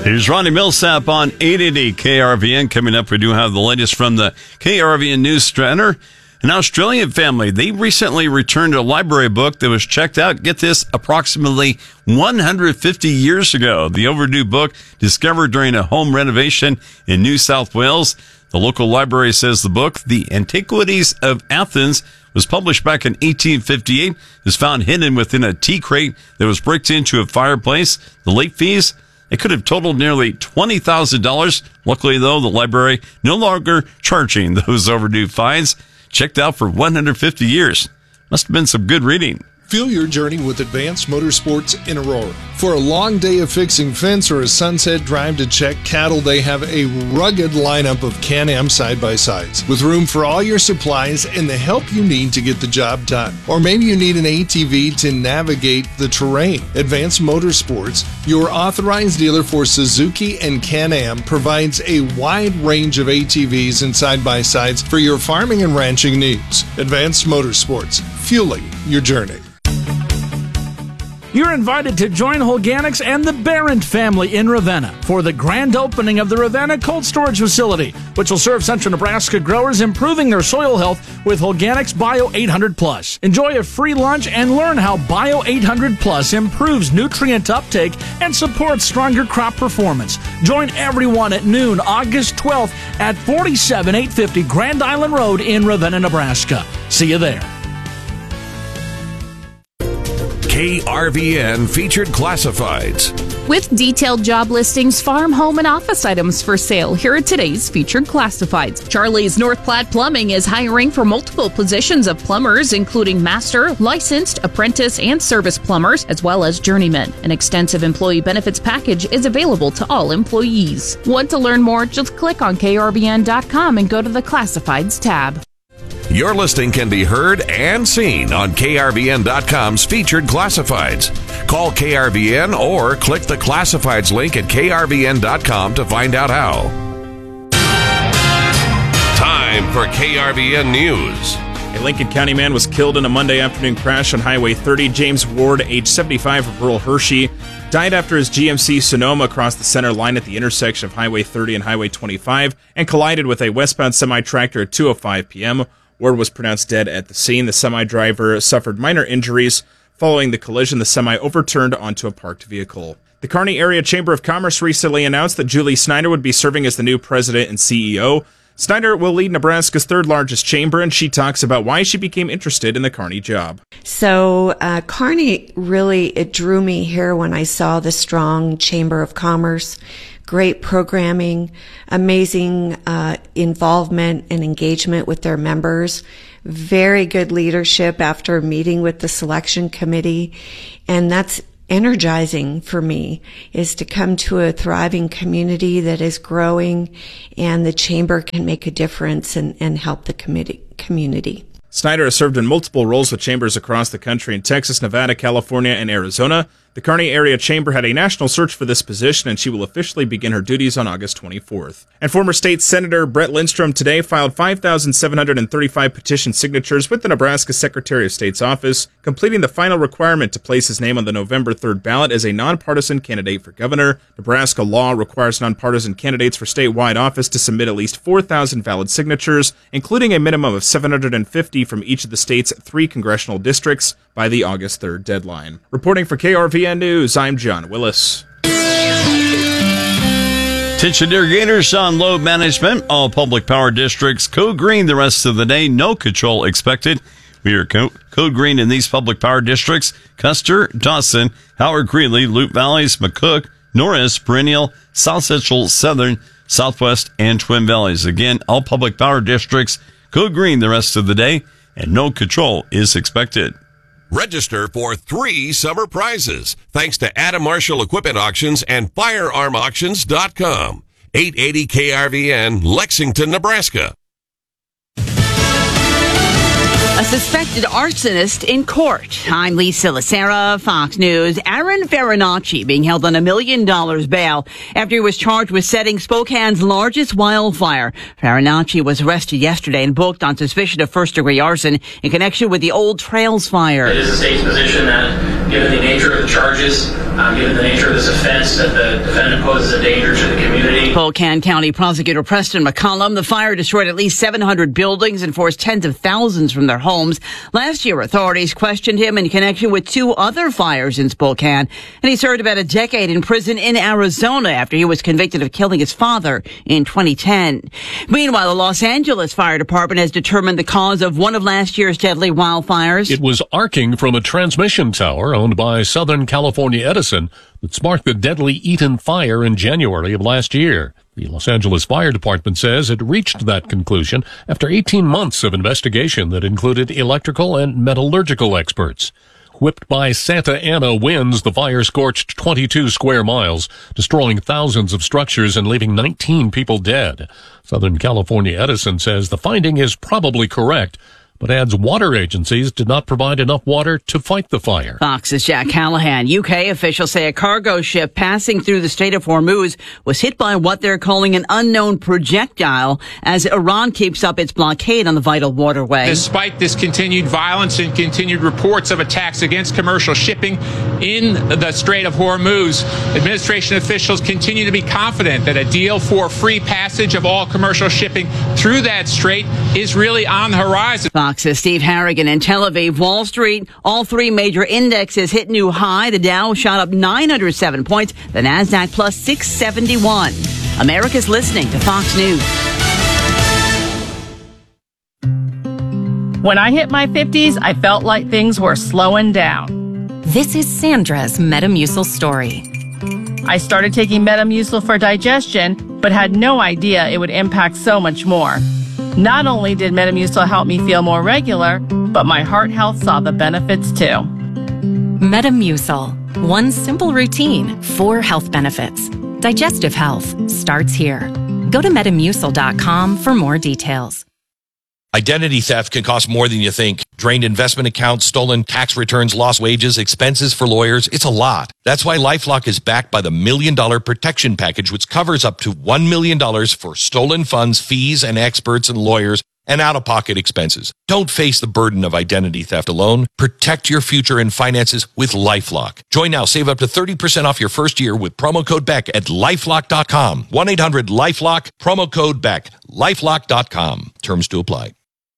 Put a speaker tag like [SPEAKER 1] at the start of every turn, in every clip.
[SPEAKER 1] Here's Ronnie Millsap on 880 KRVN. Coming up, we do have the latest from the KRVN News Center. An Australian family, they recently returned a library book that was checked out, get this, approximately 150 years ago. The overdue book, discovered during a home renovation in New South Wales. The local library says the book, The Antiquities of Athens, was published back in 1858, is found hidden within a tea crate that was bricked into a fireplace. The late fees, it could have totaled nearly $20,000. Luckily, though, the library no longer charging those overdue fines. Checked out for 150 years. Must have been some good reading.
[SPEAKER 2] Fuel your journey with Advanced Motorsports in Aurora. For a long day of fixing fence or a sunset drive to check cattle, they have a rugged lineup of Can-Am side-by-sides with room for all your supplies and the help you need to get the job done. Or maybe you need an ATV to navigate the terrain. Advanced Motorsports, your authorized dealer for Suzuki and Can-Am, provides a wide range of ATVs and side-by-sides for your farming and ranching needs. Advanced Motorsports, fueling your journey.
[SPEAKER 3] You're invited to join Holganics and the Barron family in Ravenna for the grand opening of the Ravenna Cold Storage Facility, which will serve central Nebraska growers improving their soil health with Holganics Bio 800 Plus. Enjoy a free lunch and learn how Bio 800 Plus improves nutrient uptake and supports stronger crop performance. Join everyone at noon, August 12th at 47850 Grand Island Road in Ravenna, Nebraska. See you there.
[SPEAKER 4] KRVN Featured Classifieds.
[SPEAKER 5] With detailed job listings, farm, home, and office items for sale, here are today's featured classifieds. Charlie's North Platte Plumbing is hiring for multiple positions of plumbers, including master, licensed, apprentice, and service plumbers, as well as journeymen. An extensive employee benefits package is available to all employees. Want to learn more? Just click on krvn.com and go to the Classifieds tab.
[SPEAKER 4] Your listing can be heard and seen on KRVN.com's Featured Classifieds. Call KRVN or click the Classifieds link at KRVN.com to find out how. Time for KRVN News.
[SPEAKER 6] A Lincoln County man was killed in a Monday afternoon crash on Highway 30. James Ward, age 75, of rural Hershey, died after his GMC Sonoma crossed the center line at the intersection of Highway 30 and Highway 25 and collided with a westbound semi-tractor at 2:05 p.m. Ward was pronounced dead at the scene. The semi-driver suffered minor injuries. Following the collision, the semi overturned onto a parked vehicle. The Kearney Area Chamber of Commerce recently announced that Julie Snyder would be serving as the new president and CEO. Snyder will lead Nebraska's third largest chamber, and she talks about why she became interested in the Kearney job.
[SPEAKER 7] So Kearney really, it drew me here when I saw the strong Chamber of Commerce. Great programming, amazing involvement and engagement with their members, very good leadership after meeting with the selection committee, and that's energizing for me, is to come to a thriving community that is growing, and the chamber can make a difference and help the community.
[SPEAKER 6] Snyder has served in multiple roles with chambers across the country in Texas, Nevada, California, and Arizona. The Kearney Area Chamber had a national search for this position, and she will officially begin her duties on August 24th. And former state Senator Brett Lindstrom today filed 5,735 petition signatures with the Nebraska Secretary of State's office, completing the final requirement to place his name on the November 3rd ballot as a nonpartisan candidate for governor. Nebraska law requires nonpartisan candidates for statewide office to submit at least 4,000 valid signatures, including a minimum of 750 from each of the state's 3 congressional districts, by the August 3rd deadline. Reporting for KRVN News, I'm John Willis.
[SPEAKER 1] Attention irrigators on load management. All public power districts code green the rest of the day. No control expected. We are code green in these public power districts: Custer, Dawson, Howard, Greeley, Loup Valleys, McCook, Norris, Perennial, South Central, Southern, Southwest, and Twin Valleys. Again, all public power districts code green the rest of the day, and no control is expected.
[SPEAKER 4] Register for 3 summer prizes thanks to Adam Marshall Equipment Auctions and FirearmAuctions.com. 880 KRVN, Lexington, Nebraska.
[SPEAKER 8] A suspected arsonist in court. I'm Lisa Lacera, Fox News. Aaron Farinacci being held on $1 million bail after he was charged with setting Spokane's largest wildfire. Farinacci was arrested yesterday and booked on suspicion of first-degree arson in connection with the Old Trails fire.
[SPEAKER 9] It is the state's position that given the nature of the charges, given the nature of this offense, that the defendant poses a danger to the community.
[SPEAKER 8] Spokane County Prosecutor Preston McCollum. The fire destroyed at least 700 buildings and forced tens of thousands from their homes. Last year, authorities questioned him in connection with 2 other fires in Spokane, and he served about a decade in prison in Arizona after he was convicted of killing his father in 2010. Meanwhile, the Los Angeles Fire Department has determined the cause of one of last year's deadly wildfires.
[SPEAKER 10] It was arcing from a transmission tower owned by Southern California Edison that sparked the deadly Eaton fire in January of last year. The Los Angeles Fire Department says it reached that conclusion after 18 months of investigation that included electrical and metallurgical experts. Whipped by Santa Ana winds, the fire scorched 22 square miles, destroying thousands of structures and leaving 19 people dead. Southern California Edison says the finding is probably correct, but adds water agencies did not provide enough water to fight the fire.
[SPEAKER 8] Fox's Jack Callahan. UK officials say a cargo ship passing through the Strait of Hormuz was hit by what they're calling an unknown projectile as Iran keeps up its blockade on the vital waterway.
[SPEAKER 11] Despite this continued violence and continued reports of attacks against commercial shipping in the Strait of Hormuz, administration officials continue to be confident that a deal for free passage of all commercial shipping through that strait is really on the horizon.
[SPEAKER 8] Fox's Steve Harrigan in Tel Aviv. Wall Street, all 3 major indexes hit new high. The Dow shot up 907 points. The Nasdaq plus 671. America's listening to Fox News.
[SPEAKER 12] When I hit my 50s, I felt like things were slowing down.
[SPEAKER 13] This is Sandra's Metamucil story.
[SPEAKER 12] I started taking Metamucil for digestion, but had no idea it would impact so much more. Not only did Metamucil help me feel more regular, but my heart health saw the benefits too.
[SPEAKER 13] Metamucil. One simple routine, 4 health benefits. Digestive health starts here. Go to Metamucil.com for more details.
[SPEAKER 14] Identity theft can cost more than you think. Drained investment accounts, stolen tax returns, lost wages, expenses for lawyers. It's a lot. That's why LifeLock is backed by the $1 Million Protection Package, which covers up to $1 million for stolen funds, fees, and experts and lawyers, and out-of-pocket expenses. Don't face the burden of identity theft alone. Protect your future and finances with LifeLock. Join now. Save up to 30% off your first year with promo code BECK at LifeLock.com. 1-800-LifeLock, promo code BECK. LifeLock.com. Terms to apply.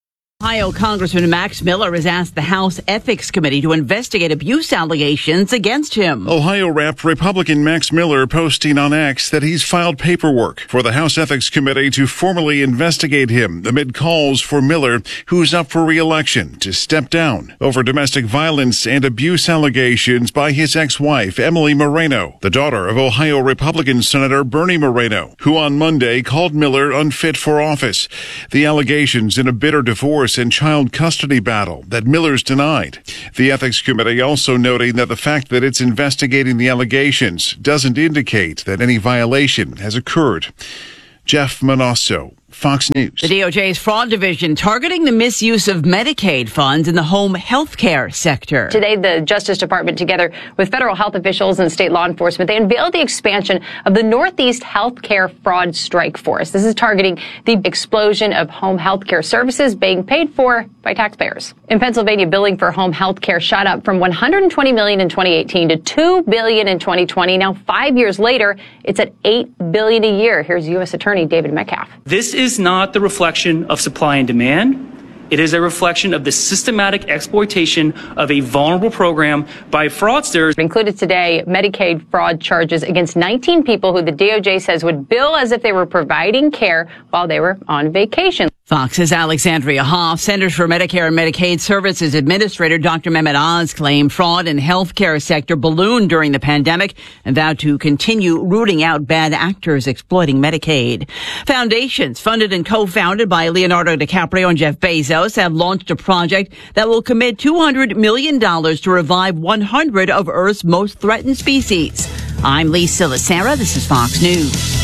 [SPEAKER 8] Ohio Congressman Max Miller has asked the House Ethics Committee to investigate abuse allegations against him.
[SPEAKER 15] Ohio Rep. Republican Max Miller posting on X that he's filed paperwork for the House Ethics Committee to formally investigate him amid calls for Miller, who's up for re-election, to step down over domestic violence and abuse allegations by his ex-wife, Emily Moreno, the daughter of Ohio Republican Senator Bernie Moreno, who on Monday called Miller unfit for office. The allegations in a bitter divorce and child custody battle that Miller's denied. The Ethics Committee also noting that the fact that it's investigating the allegations doesn't indicate that any violation has occurred. Jeff Manasso, Fox News.
[SPEAKER 8] The DOJ's fraud division targeting the misuse of Medicaid funds in the home health care sector.
[SPEAKER 16] Today, the Justice Department, together with federal health officials and state law enforcement, they unveiled the expansion of the Northeast Health Care Fraud Strike Force. This is targeting the explosion of home health care services being paid for by taxpayers. In Pennsylvania, billing for home health care shot up from $120 million in 2018 to $2 billion in 2020. Now, 5 years later, it's at $8 billion a year. Here's U.S. Attorney David Metcalf.
[SPEAKER 17] This is not the reflection of supply and demand. It is a reflection of the systematic exploitation of a vulnerable program by fraudsters.
[SPEAKER 16] Included today, Medicaid fraud charges against 19 people who the DOJ says would bill as if they were providing care while they were on vacation.
[SPEAKER 8] Fox's Alexandria Hoff. Centers for Medicare and Medicaid Services Administrator Dr. Mehmet Oz claimed fraud in the healthcare sector ballooned during the pandemic and vowed to continue rooting out bad actors exploiting Medicaid. Foundations funded and co-founded by Leonardo DiCaprio and Jeff Bezos have launched a project that will commit $200 million to revive 100 of Earth's most threatened species. I'm Lee Silasera. This is Fox News.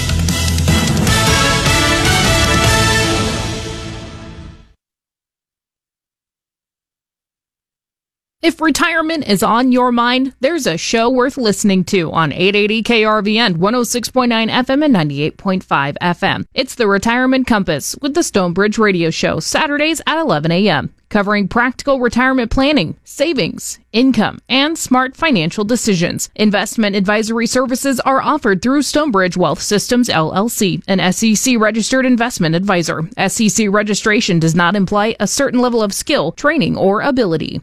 [SPEAKER 18] If retirement is on your mind, there's a show worth listening to on 880 KRVN, 106.9 FM and 98.5 FM. It's the Retirement Compass with the Stonebridge Radio Show, Saturdays at 11 a.m. covering practical retirement planning, savings, income, and smart financial decisions. Investment advisory services are offered through Stonebridge Wealth Systems, LLC, an SEC-registered investment advisor. SEC registration does not imply a certain level of skill, training, or ability.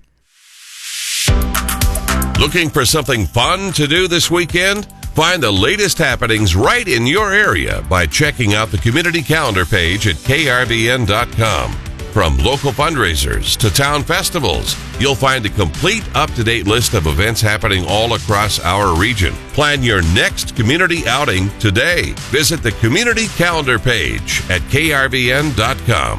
[SPEAKER 4] Looking for something fun to do this weekend? Find the latest happenings right in your area by checking out the community calendar page at KRVN.com. From local fundraisers to town festivals, you'll find a complete up-to-date list of events happening all across our region. Plan your next community outing today. Visit the community calendar page at KRVN.com.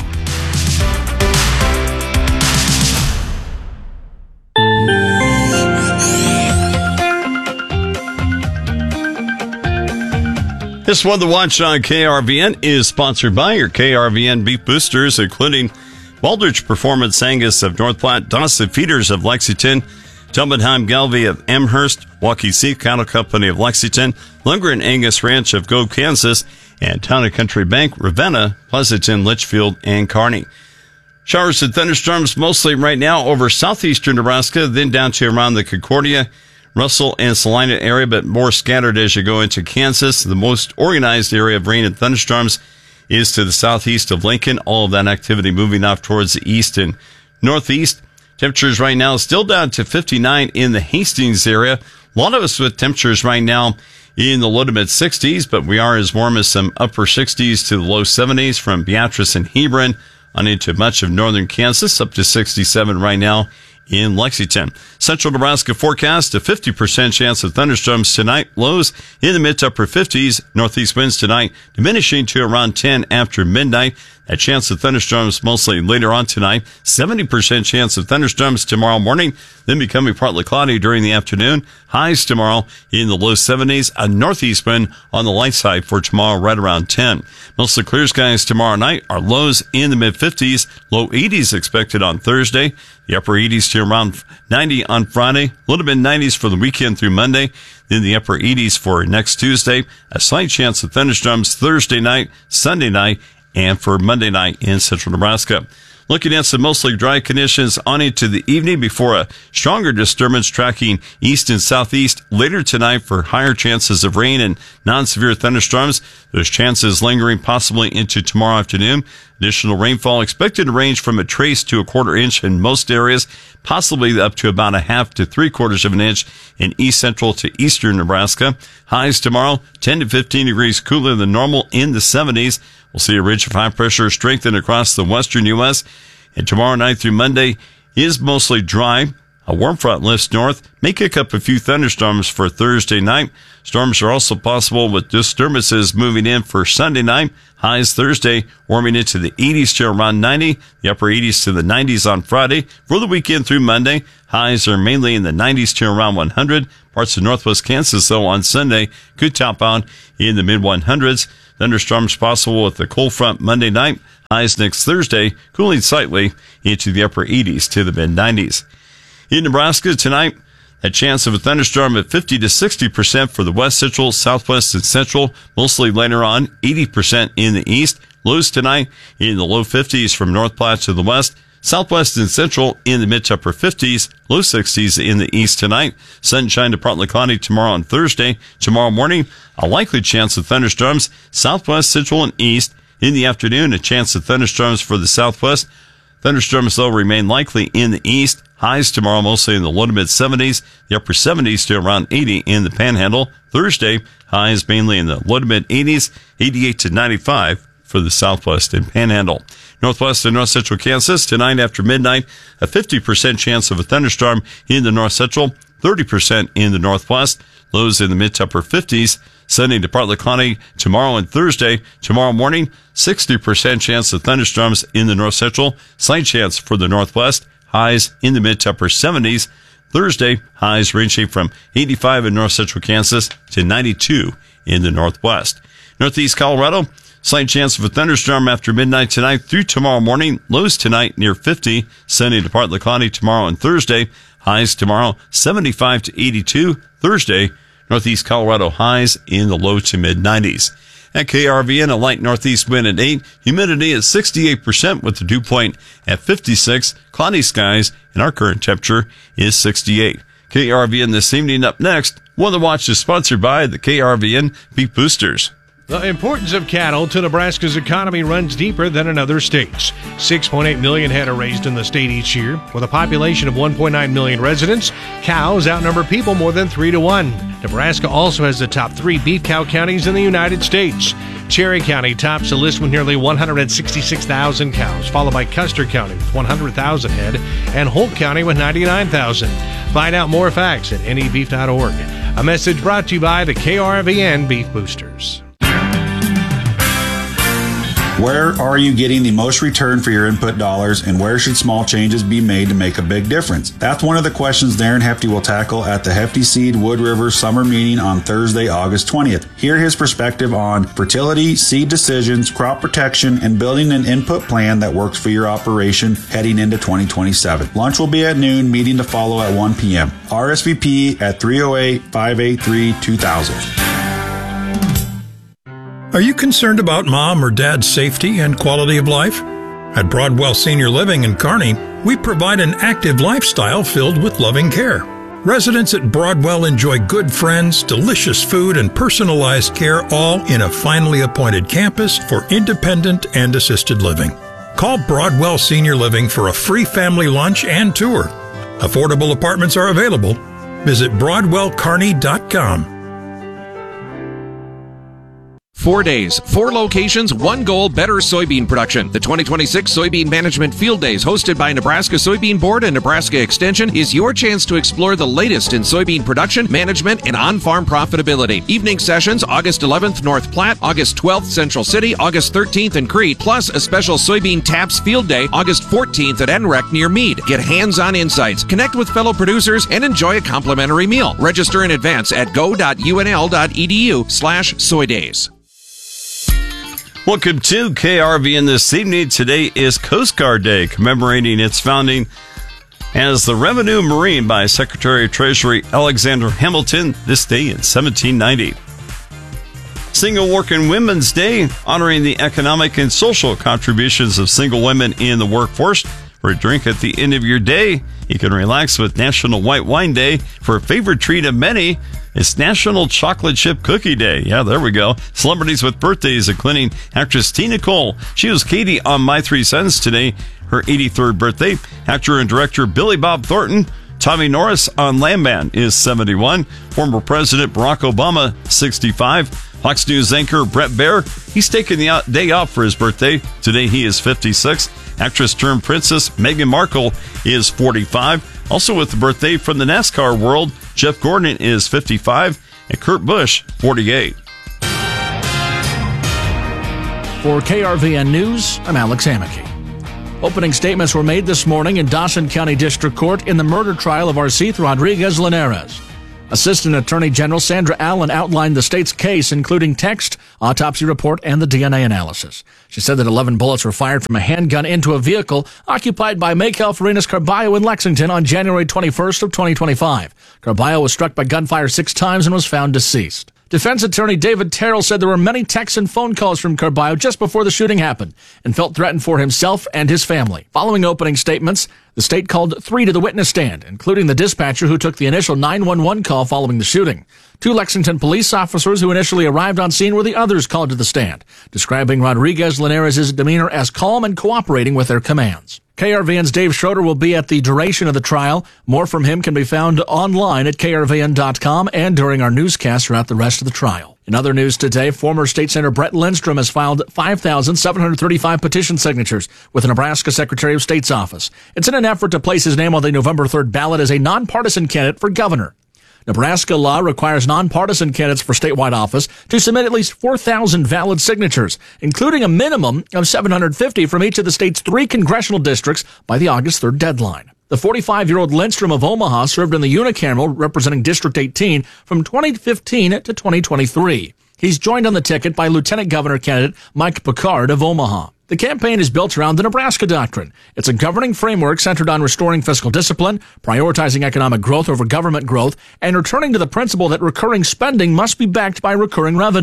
[SPEAKER 1] This one, The Watch on KRVN, is sponsored by your KRVN beef boosters, including Baldrige Performance Angus of North Platte, Dawson Feeders of Lexington, Tubmanheim Galvey of Amherst, Waukee Seed Cattle Company of Lexington, Lundgren Angus Ranch of Gove, Kansas, and Town and Country Bank, Ravenna, Pleasanton, Litchfield, and Kearney. Showers and thunderstorms mostly right now over southeastern Nebraska, then down to around the Concordia, Russell, and Salina area, but more scattered as you go into Kansas. The most organized area of rain and thunderstorms is to the southeast of Lincoln. All of that activity moving off towards the east and northeast. Temperatures right now still down to 59 in the Hastings area. A lot of us with temperatures right now in the low to mid 60s, but we are as warm as some upper 60s to the low 70s from Beatrice and Hebron on into much of northern Kansas, up to 67 right now in Lexington. Central Nebraska forecast a 50% chance of thunderstorms tonight. Lows in the mid to upper 50s. Northeast winds tonight diminishing to around 10 after midnight. A chance of thunderstorms mostly later on tonight. 70% chance of thunderstorms tomorrow morning, then becoming partly cloudy during the afternoon. Highs tomorrow in the low 70s. A northeast wind on the light side for tomorrow right around 10. Mostly clear skies tomorrow night. Our lows in the mid 50s. Low 80s expected on Thursday. The upper 80s to around 90 on Friday. Little bit 90s for the weekend through Monday. Then the upper 80s for next Tuesday. A slight chance of thunderstorms Thursday night, Sunday night, and for Monday night in central Nebraska. Looking at some mostly dry conditions on into the evening before a stronger disturbance tracking east and southeast later tonight for higher chances of rain and non-severe thunderstorms. Those chances lingering possibly into tomorrow afternoon. Additional rainfall expected to range from a trace to a quarter inch in most areas, possibly up to about a half to 3/4 of an inch in east central to eastern Nebraska. Highs tomorrow, 10 to 15 degrees cooler than normal in the 70s. We'll see a ridge of high pressure strengthen across the western U.S. And tomorrow night through Monday is mostly dry. A warm front lifts north, may kick up a few thunderstorms for Thursday night. Storms are also possible with disturbances moving in for Sunday night. Highs Thursday warming into the 80s to around 90, the upper 80s to the 90s on Friday. For the weekend through Monday, highs are mainly in the 90s to around 100. Parts of northwest Kansas, though, on Sunday could top out in the mid-100s. Thunderstorms possible with the cold front Monday night. Highs next Thursday, cooling slightly into the upper 80s to the mid-90s. In Nebraska tonight, a chance of a thunderstorm at 50 to 60% for the west central, southwest, and central. Mostly later on, 80% in the east. Lows tonight in the low 50s from North Platte to the west. Southwest and central in the mid to upper 50s. Low 60s in the east tonight. Sunshine to partly cloudy tomorrow and Thursday. Tomorrow morning, a likely chance of thunderstorms. Southwest, central, and east. In the afternoon, a chance of thunderstorms for the southwest. Thunderstorms, though, remain likely in the east. Highs tomorrow mostly in the low to mid 70s, the upper 70s to around 80 in the Panhandle. Thursday, highs mainly in the low to mid 80s, 88 to 95 for the Southwest and Panhandle. Northwest and north central Kansas, tonight after midnight, a 50% chance of a thunderstorm in the north central, 30% in the northwest, lows in the mid to upper 50s. Sunday to partly cloudy tomorrow and Thursday. Tomorrow morning, 60% chance of thunderstorms in the north central, slight chance for the northwest, highs in the mid to upper 70s. Thursday, highs ranging from 85 in north central Kansas to 92 in the northwest. Northeast Colorado, slight chance of a thunderstorm after midnight tonight through tomorrow morning. Lows tonight near 50. Sunday to partly cloudy tomorrow and Thursday. Highs tomorrow 75 to 82. Thursday, Northeast Colorado highs in the low to mid 90s. At KRVN, a light northeast wind at 8. Humidity at 68% with the dew point at 56. Cloudy skies, and our current temperature is 68. KRVN this evening. Up next, Weather Watch is sponsored by the KRVN Beef Boosters.
[SPEAKER 19] The importance of cattle to Nebraska's economy runs deeper than in other states. 6.8 million head are raised in the state each year. With a population of 1.9 million residents, cows outnumber people more than 3-1. Nebraska also has the top 3 beef cow counties in the United States. Cherry County tops the list with nearly 166,000 cows, followed by Custer County with 100,000 head and Holt County with 99,000. Find out more facts at nebeef.org. A message brought to you by the KRVN Beef Boosters.
[SPEAKER 20] Where are you getting the most return for your input dollars, and where should small changes be made to make a big difference? That's one of the questions Darren Hefty will tackle at the Hefty Seed Wood River Summer Meeting on Thursday, August 20th. Hear his perspective on fertility, seed decisions, crop protection, and building an input plan that works for your operation heading into 2027. Lunch will be at noon, meeting to follow at 1 p.m. RSVP at 308-583-2000.
[SPEAKER 21] Are you concerned about mom or dad's safety and quality of life? At Broadwell Senior Living in Kearney, we provide an active lifestyle filled with loving care. Residents at Broadwell enjoy good friends, delicious food, and personalized care, all in a finely appointed campus for independent and assisted living. Call Broadwell Senior Living for a free family lunch and tour. Affordable apartments are available. Visit BroadwellKearney.com.
[SPEAKER 22] 4 days, 4 locations, 1 goal, better soybean production. The 2026 Soybean Management Field Days, hosted by Nebraska Soybean Board and Nebraska Extension, is your chance to explore the latest in soybean production, management, and on-farm profitability. Evening sessions, August 11th, North Platte, August 12th, Central City, August 13th in Crete, plus a special Soybean Taps Field Day, August 14th at NREC near Meade. Get hands-on insights, connect with fellow producers, and enjoy a complimentary meal. Register in advance at go.unl.edu/soydays.
[SPEAKER 1] Welcome to KRVN this evening. Today is Coast Guard Day, commemorating its founding as the Revenue Marine by Secretary of Treasury Alexander Hamilton this day in 1790. Single Working Women's Day, honoring the economic and social contributions of single women in the workforce. For a drink at the end of your day, you can relax with National White Wine Day. For a favorite treat of many, it's National Chocolate Chip Cookie Day. Yeah, there we go. Celebrities with birthdays, including actress Tina Cole. She was Katie on My 3 Cents today, her 83rd birthday. Actor and director Billy Bob Thornton. Tommy Norris on Landman is 71. Former President Barack Obama, 65. Fox News anchor Brett Baer, he's taking the day off for his birthday. Today he is 56. Actress turned princess Meghan Markle is 45. Also with the birthday from the NASCAR world, Jeff Gordon is 55, and Kurt Busch, 48.
[SPEAKER 3] For KRVN News, I'm Alex Hammaky. Opening statements were made this morning in Dawson County District Court in the murder trial of Arcith Rodriguez Linares. Assistant Attorney General Sandra Allen outlined the state's case, including text, autopsy report, and the DNA analysis. She said that 11 bullets were fired from a handgun into a vehicle occupied by Michael Farinas Carballo in Lexington on January 21st of 2025. Carballo was struck by gunfire 6 times and was found deceased. Defense attorney David Terrell said there were many texts and phone calls from Carballo just before the shooting happened and felt threatened for himself and his family. Following opening statements, the state called 3 to the witness stand, including the dispatcher who took the initial 911 call following the shooting. 2 Lexington police officers who initially arrived on scene were the others called to the stand, describing Rodriguez Linares' demeanor as calm and cooperating with their commands. KRVN's Dave Schroeder will be at the duration of the trial. More from him can be found online at krvn.com and during our newscast throughout the rest of the trial. In other news today, former State Senator Brett Lindstrom has filed 5,735 petition signatures with the Nebraska Secretary of State's office. It's in an effort to place his name on the November 3rd ballot as a nonpartisan candidate for governor. Nebraska law requires nonpartisan candidates for statewide office to submit at least 4,000 valid signatures, including a minimum of 750 from each of the state's 3 congressional districts by the August 3rd deadline. The 45-year-old Lindstrom of Omaha served in the unicameral representing District 18 from 2015 to 2023. He's joined on the ticket by Lieutenant Governor candidate Mike Picard of Omaha. The campaign is built around the Nebraska Doctrine. It's a governing framework centered on restoring fiscal discipline, prioritizing economic growth over government growth, and returning to the principle that recurring spending must be backed by recurring revenue.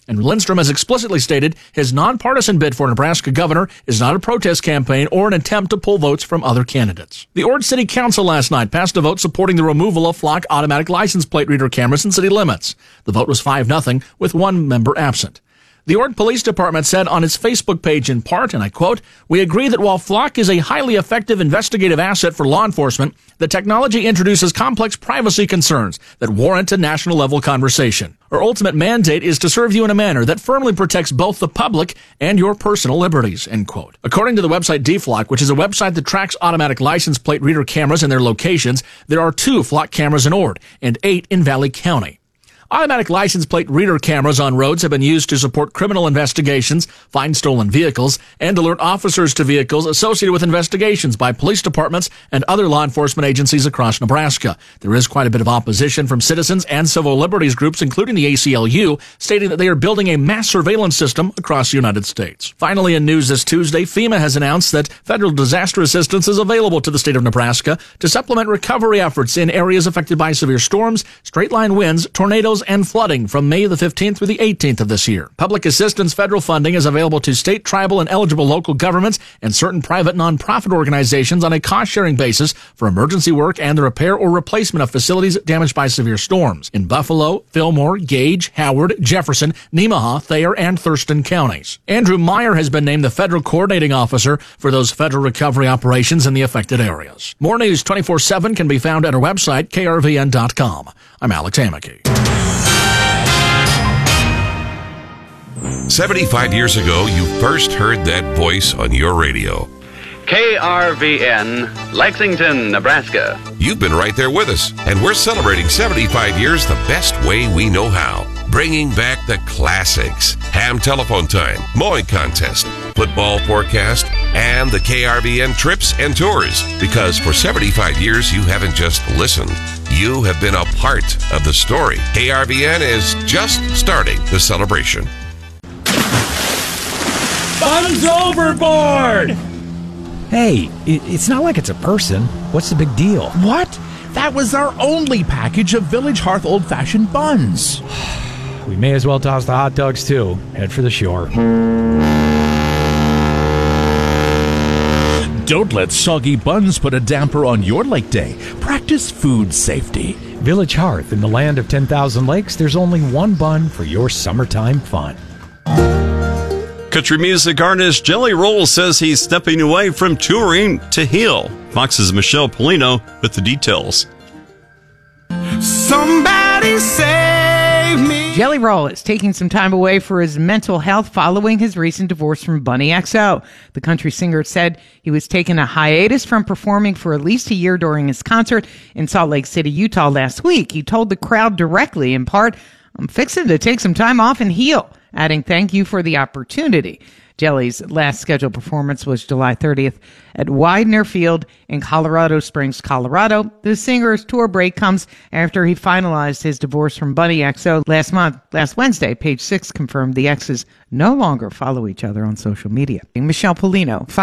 [SPEAKER 3] And Lindstrom has explicitly stated his nonpartisan bid for Nebraska governor is not a protest campaign or an attempt to pull votes from other candidates. The Ord City Council last night passed a vote supporting the removal of flock automatic license plate reader cameras in city limits. The vote was 5-0, with one member absent. The Ord Police Department said on its Facebook page in part, and I quote, "We agree that while Flock is a highly effective investigative asset for law enforcement, the technology introduces complex privacy concerns that warrant a national-level conversation. Our ultimate mandate is to serve you in a manner that firmly protects both the public and your personal liberties," end quote. According to the website DFlock, which is a website that tracks automatic license plate reader cameras and their locations, there are 2 Flock cameras in Ord and 8 in Valley County. Automatic license plate reader cameras on roads have been used to support criminal investigations, find stolen vehicles, and alert officers to vehicles associated with investigations by police departments and other law enforcement agencies across Nebraska. There is quite a bit of opposition from citizens and civil liberties groups, including the ACLU, stating that they are building a mass surveillance system across the United States. Finally, in news this Tuesday, FEMA has announced that federal disaster assistance is available to the state of Nebraska to supplement recovery efforts in areas affected by severe storms, straight-line winds, tornadoes, and flooding from May the 15th through the 18th of this year. Public assistance federal funding is available to state, tribal, and eligible local governments and certain private nonprofit organizations on a cost-sharing basis for emergency work and the repair or replacement of facilities damaged by severe storms in Buffalo, Fillmore, Gage, Howard, Jefferson, Nemaha, Thayer, and Thurston counties. Andrew Meyer has been named the federal coordinating officer for those federal recovery operations in the affected areas. More news 24/7 can be found at our website, krvn.com. I'm Alex Hammack.
[SPEAKER 4] 75 years ago, you first heard that voice on your radio.
[SPEAKER 2] KRVN, Lexington, Nebraska.
[SPEAKER 4] You've been right there with us, and we're celebrating 75 years the best way we know how. Bringing back the classics. Ham telephone time, mowing contest, football forecast, and the KRVN trips and tours. Because for 75 years, you haven't just listened. You have been a part of the story. KRVN is just starting the celebration.
[SPEAKER 5] Buns overboard!
[SPEAKER 23] Hey, it's not like it's a person. What's the big deal?
[SPEAKER 5] What? That was our only package of Village Hearth old-fashioned buns.
[SPEAKER 23] We may as well toss the hot dogs, too. Head for the shore.
[SPEAKER 5] Don't let soggy buns put a damper on your lake day. Practice food safety.
[SPEAKER 23] Village Hearth, in the land of 10,000 lakes, there's only one bun for your summertime fun.
[SPEAKER 1] Country music artist Jelly Roll says he's stepping away from touring to heal. Fox's Michelle Polino with the details.
[SPEAKER 24] Somebody save me. Jelly Roll is taking some time away for his mental health following his recent divorce from Bunny XO. The country singer said he was taking a hiatus from performing for at least a year during his concert in Salt Lake City, Utah last week. He told the crowd directly, in part, "I'm fixing to take some time off and heal," adding, "Thank you for the opportunity." Jelly's last scheduled performance was July 30th at Widener Field in Colorado Springs, Colorado. The singer's tour break comes after he finalized his divorce from Bunny XO last Wednesday. Page 6 confirmed the exes no longer follow each other on social media. Michelle Polino,